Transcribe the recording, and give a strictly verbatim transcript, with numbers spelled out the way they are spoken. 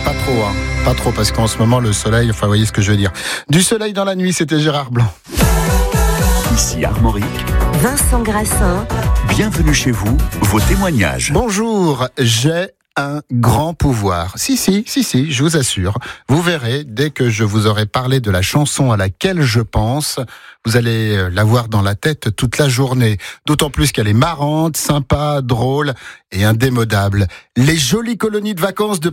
pas trop, hein. Pas trop, parce qu'en ce moment, le soleil, enfin, vous voyez ce que je veux dire. Du soleil dans la nuit, c'était Gérard Blanc. Ici Armorique, Vincent Grassin. Bienvenue chez vous, vos témoignages. Bonjour, j'ai un grand pouvoir. Si, si, si, si, je vous assure. Vous verrez, dès que je vous aurai parlé de la chanson à laquelle je pense, vous allez l'avoir dans la tête toute la journée. D'autant plus qu'elle est marrante, sympa, drôle et indémodable. Les jolies colonies de vacances de